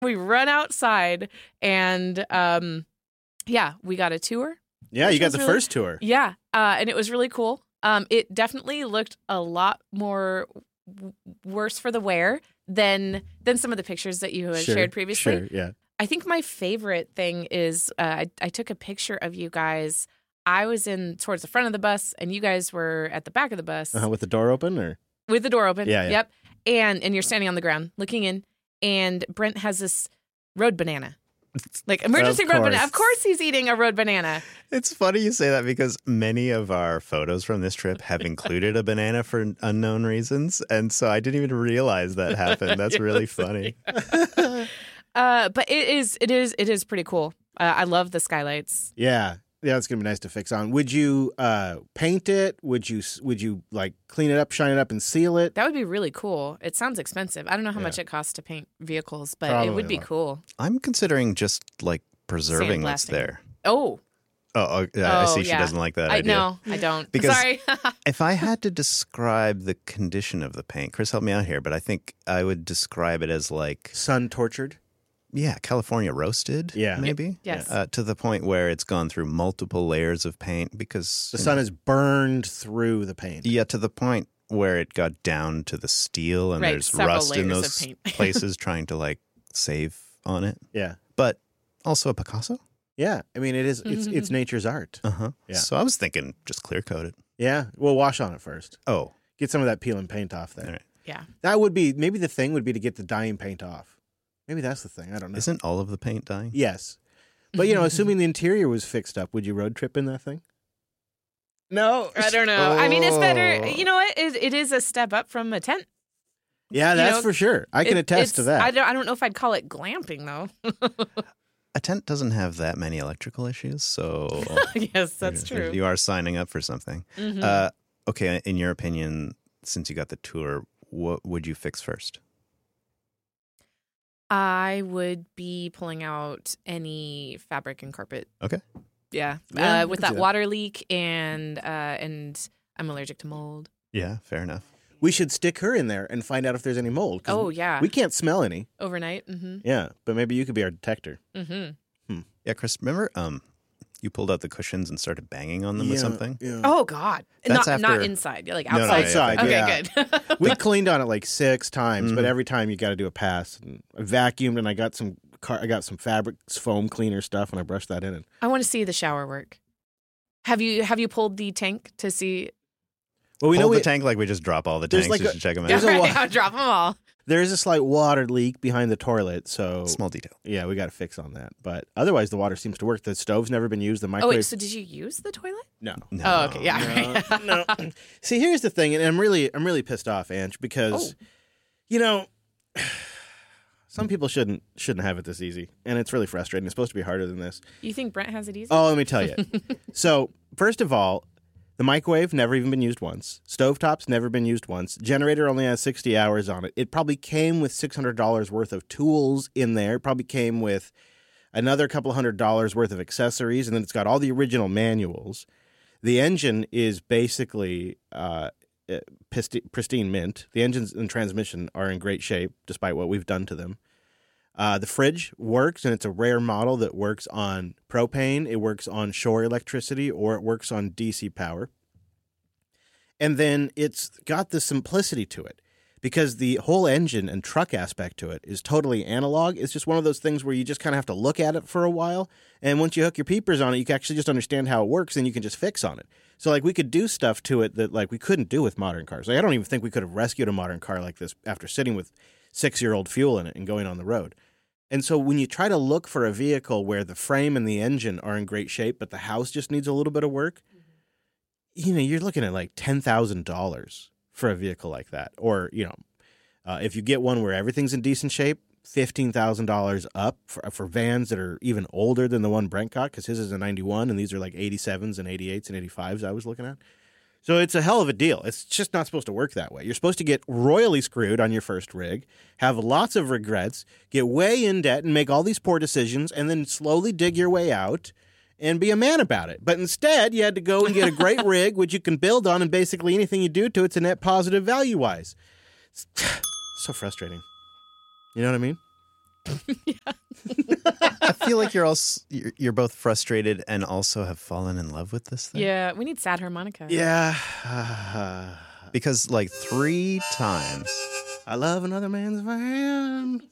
We run outside and we got a tour. Yeah, you got the first tour. Yeah, and it was really cool. It definitely looked a lot more worse for the wear than some of the pictures that you had shared previously. Sure, yeah. I think my favorite thing is I took a picture of you guys. I was in towards the front of the bus, and you guys were at the back of the bus. With the door open, or with the door open. Yeah. Yep. And you're standing on the ground looking in, and Brent has this road banana. Like emergency road banana. Of course he's eating a road banana. It's funny you say that because many of our photos from this trip have included a banana for unknown reasons. And so I didn't even realize that happened. That's really funny. But it is pretty cool. I love the skylights. Yeah. Yeah, it's gonna be nice to fix on. Would you paint it? Would you like clean it up, shine it up, and seal it? That would be really cool. It sounds expensive. I don't know how much it costs to paint vehicles, but Probably it would be a lot. cool. I'm considering just like preserving what's Sandblasting. there. Oh, I see she doesn't like that idea. No, I don't. Because Sorry. if I had to describe the condition of the paint, Chris, help me out here, but I think I would describe it as like Sun tortured. Yeah, California roasted, maybe. Yes. To the point where it's gone through multiple layers of paint because The sun has burned through the paint. Yeah, to the point where it got down to the steel and Right, there's several rust in layers of those paint. places trying to like save on it. Yeah. But also a Picasso. Yeah. I mean, it's nature's art. Uh-huh. Yeah. So I was thinking just clear coat it. Yeah. We'll wash on it first. Oh. Get some of that peel and paint off there. All right. Yeah. That would be, maybe the thing would be to get the dyeing paint off. Maybe that's the thing. I don't know. Isn't all of the paint dying? Yes. But, assuming the interior was fixed up, would you road trip in that thing? No. I don't know. I mean, it's better. You know what? It is a step up from a tent. Yeah, that's for sure. I can attest to that. I don't know if I'd call it glamping, though. A tent doesn't have that many electrical issues, so Yes, that's true. You are signing up for something. Mm-hmm. Okay, in your opinion, since you got the tour, what would you fix first? I would be pulling out any fabric and carpet. Okay. Yeah, Yeah, with I can that see water leak and I'm allergic to mold. Yeah, fair enough. We should stick her in there and find out if there's any mold. 'Cause Oh, yeah. We can't smell any. Overnight. Mm-hmm. Yeah, but maybe you could be our detector. Mm-hmm. Yeah, Chris, remember you pulled out the cushions and started banging on them with something? Yeah. Oh God! That's not after- inside. Like No, outside. outside, Okay, yeah. good. We cleaned on it like 6 times, but Mhm. every time you got to do a pass. And I vacuumed, and I got some fabric foam cleaner stuff, and I brushed that in. And I want to see the shower work. Have you pulled the tank to see? well, we Pull know the tank like we just drop all the There's tanks like just a- to check them There's out. a Right, wa- I'll drop them all. there is a slight water leak behind the toilet, so Small detail. yeah, we got to fix on that. But otherwise, the water seems to work. The stove's never been used. The Oh microwave. wait, so did you use the toilet? No. No. Oh, okay, yeah. Right. No. See, here's the thing, and I'm really pissed off, Ange, because some people shouldn't have it this easy, and it's really frustrating. It's supposed to be harder than this. You think Brent has it easy? Oh, let me tell you. So, first of all, the microwave never even been used once. Stovetop's never been used once. Generator only has 60 hours on it. It probably came with $600 worth of tools in there. It probably came with another couple $100 worth of accessories, and then it's got all the original manuals. The engine is basically pristine mint. The engines and transmission are in great shape, despite what we've done to them. The fridge works, and it's a rare model that works on propane, it works on shore electricity, or it works on DC power. And then it's got the simplicity to it, because the whole engine and truck aspect to it is totally analog. It's just one of those things where you just kind of have to look at it for a while, and once you hook your peepers on it, you can actually just understand how it works, and you can just fix on it. So, like, we could do stuff to it that, like, we couldn't do with modern cars. Like, I don't even think we could have rescued a modern car like this after sitting with 6-year-old fuel in it and going on the road. And so when you try to look for a vehicle where the frame and the engine are in great shape, but the house just needs a little bit of work, you're looking at like $10,000 for a vehicle like that. Or, if you get one where everything's in decent shape, $15,000 up for vans that are even older than the one Brent got, because his is a 91, and these are like 87s and 88s and 85s I was looking at. So it's a hell of a deal. It's just not supposed to work that way. You're supposed to get royally screwed on your first rig, have lots of regrets, get way in debt and make all these poor decisions, and then slowly dig your way out and be a man about it. But instead, you had to go and get a great rig, which you can build on, and basically anything you do to it's a net positive value-wise. It's so frustrating. You know what I mean? I feel like you're both frustrated and also have fallen in love with this thing. Yeah, we need sad harmonica. Yeah. Because like 3 times. I love another man's van.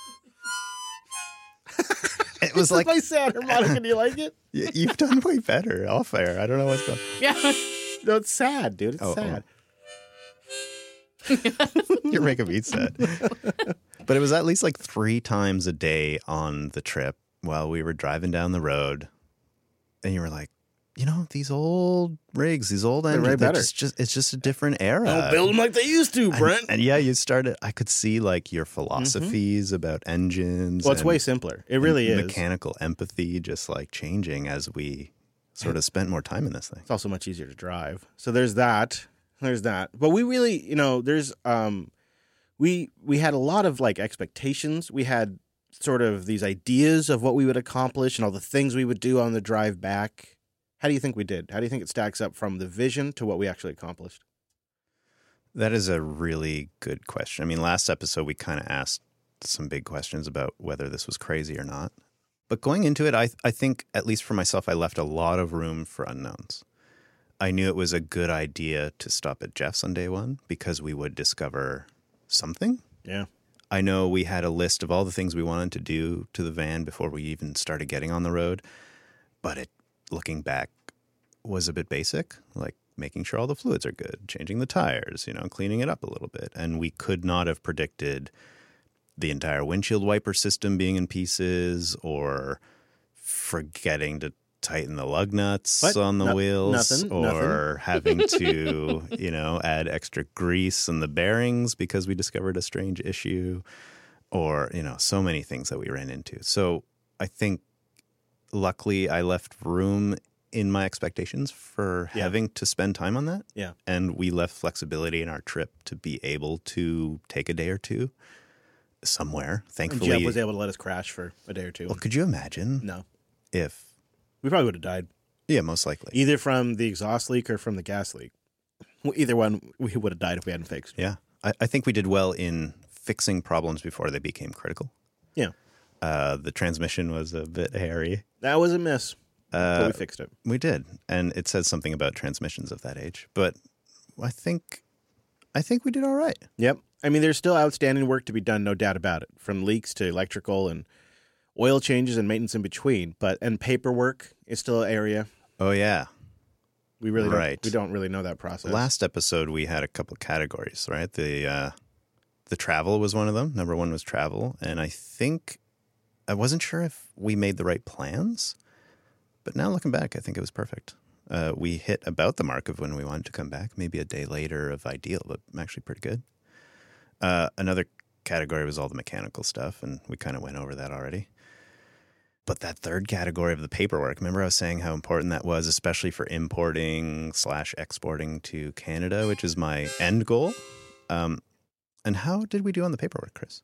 It was like my sad harmonica. Do you like it? You've done way better off air. I don't know what's going on. Yeah. No, it's sad, dude. It's sad. You're making me sad. But it was at least like 3 times a day on the trip while we were driving down the road. And you were like, these old rigs, these old engines, it's just a different era. Don't build them like they used to, Brent. And yeah, you started, I could see like your philosophies about engines. Well, it's way simpler. It really is. Mechanical empathy just like changing as we sort of spent more time in this thing. It's also much easier to drive. So there's that. But we really, there's, we had a lot of like expectations. We had sort of these ideas of what we would accomplish and all the things we would do on the drive back. How do you think we did? How do you think it stacks up from the vision to what we actually accomplished? That is a really good question. I mean, last episode, we kind of asked some big questions about whether this was crazy or not. But going into it, I think, at least for myself, I left a lot of room for unknowns. I knew it was a good idea to stop at Jeff's on day one because we would discover something. Yeah. I know we had a list of all the things we wanted to do to the van before we even started getting on the road. But it, looking back, was a bit basic, like making sure all the fluids are good, changing the tires, cleaning it up a little bit. And we could not have predicted the entire windshield wiper system being in pieces or forgetting to tighten the lug nuts on the wheels or having to, add extra grease in the bearings because we discovered a strange issue or, so many things that we ran into. So I think luckily I left room in my expectations for having to spend time on that. Yeah. And we left flexibility in our trip to be able to take a day or two somewhere. Thankfully, and Jeff was able to let us crash for a day or two. Well, could you imagine? No. If we probably would have died. Yeah, most likely. Either from the exhaust leak or from the gas leak. Either one, we would have died if we hadn't fixed. Yeah. I think we did well in fixing problems before they became critical. Yeah. The transmission was a bit hairy. That was a miss. But we fixed it. We did. And it says something about transmissions of that age. But I think we did all right. Yep. I mean, there's still outstanding work to be done, no doubt about it, from leaks to electrical and oil changes and maintenance in between. And paperwork is still an area. Oh, yeah. We really don't really know that process. Last episode, we had a couple of categories, right? The travel was one of them. Number 1 was travel. And I wasn't sure if we made the right plans. But now looking back, I think it was perfect. We hit about the mark of when we wanted to come back, maybe a day later of ideal, but actually pretty good. Another category was all the mechanical stuff, and we kind of went over that already. But that third category of the paperwork, remember I was saying how important that was, especially for importing/exporting to Canada, which is my end goal. And how did we do on the paperwork, Chris?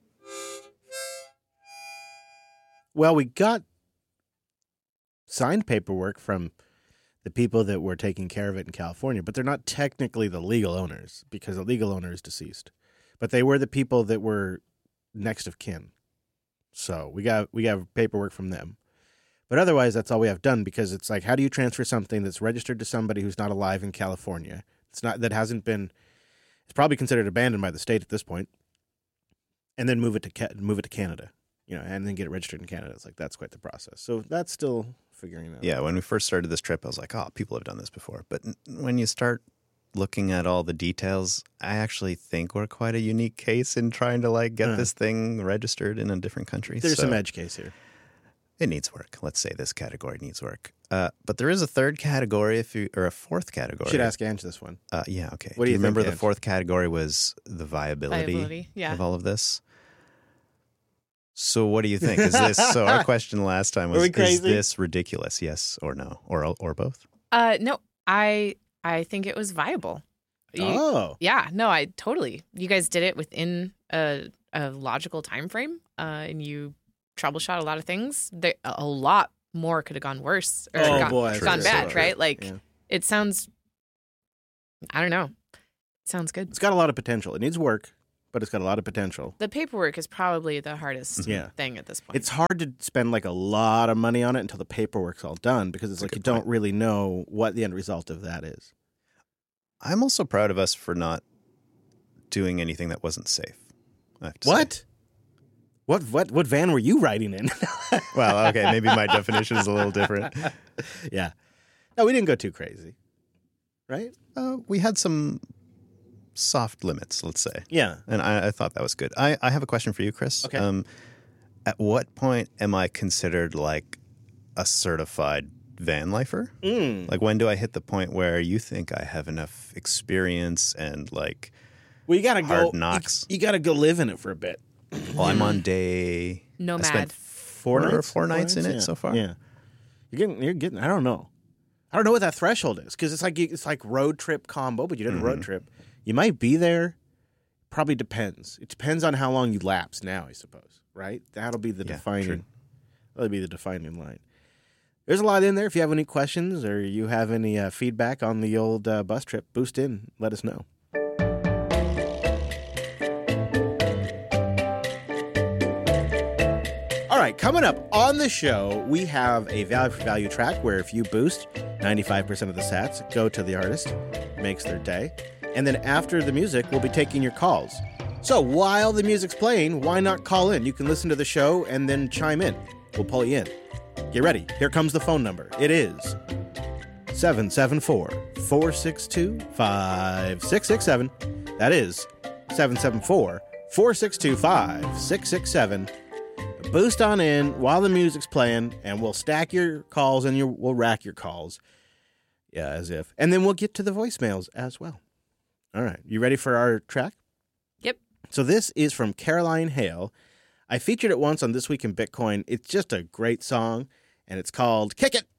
Well, we got signed paperwork from the people that were taking care of it in California, but they're not technically the legal owners because the legal owner is deceased. But they were the people that were next of kin. So we got paperwork from them. But otherwise, that's all we have done because it's like, how do you transfer something that's registered to somebody who's not alive in California? It's probably considered abandoned by the state at this point, and then move it to Canada. And then get it registered in Canada. It's like, that's quite the process. So that's still figuring out. Yeah, when we first started this trip, I was like, oh, people have done this before. But when you start looking at all the details, I actually think we're quite a unique case in trying to get this thing registered in a different country. There's some edge case here. It needs work. Let's say this category needs work. But there is a third category or a fourth category. You should ask Ange this one. Yeah, okay. What do you remember think, the fourth category was the viability of all of this? So what do you think? Is this our question last time was, is this ridiculous? Yes or no? Or both? No, I think it was viable. Yeah, no, I totally. You guys did it within a logical time frame, and you troubleshot a lot of things. A lot more could have gone worse or gone bad, right? It sounds, I don't know. It sounds good. It's got a lot of potential. It needs work, but it's got a lot of potential. The paperwork is probably the hardest thing at this point. It's hard to spend like a lot of money on it until the paperwork's all done because it's like you don't really know what the end result of that is. I'm also proud of us for not doing anything that wasn't safe. I have to What? say. What van were you riding in? Well, okay, maybe my definition is a little different. Yeah. No, we didn't go too crazy. Right? We had some soft limits, let's say. Yeah. And I thought that was good. I have a question for you, Chris. Okay. At what point am I considered like a certified van lifer? Like when do I hit the point where you think I have enough experience and like Well, you gotta hard go knocks? You gotta go live in it for a bit. Well, I'm on day Nomad. I spent four nights in it so far. Yeah. You're getting I don't know what that threshold is because it's like road trip combo, but you did a road trip. You might be there. Probably depends. It depends on how long you lapse now, I suppose. Right? That'll be the defining. That'll be the defining line. There's a lot in there. If you have any questions or you have any feedback on the old bus trip, boost in. Let us know. All right, coming up on the show, we have a value for value track where if you boost, 95% of the sats go to the artist, makes their day. And then after the music, we'll be taking your calls. So while the music's playing, why not call in? You can listen to the show and then chime in. We'll pull you in. Get ready. Here comes the phone number. It is 774-462-5667. That is 774-462-5667. Boost on in while the music's playing, and we'll stack your calls and we'll rack your calls. Yeah, as if. And then we'll get to the voicemails as well. All right. You ready for our track? Yep. So this is from Caroline Hale. I featured it once on This Week in Bitcoin. It's just a great song, and it's called Kick It.